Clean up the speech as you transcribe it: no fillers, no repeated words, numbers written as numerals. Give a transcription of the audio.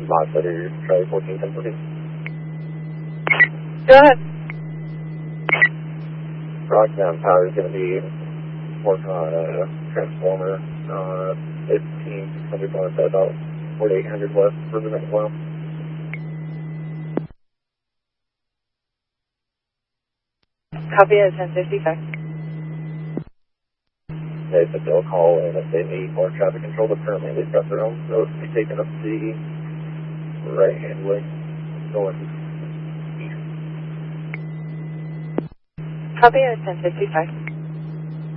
Modulator, Charlie 14, 10, 14. Go ahead. Rockdown Power is going to be working on a transformer, 1500 north at about 4800 west for the next mile. Copy at 1055. They said they'll call in if they need more traffic control, but currently they've got their own, so it's taking up the right-hand way going east. Copy at 1055.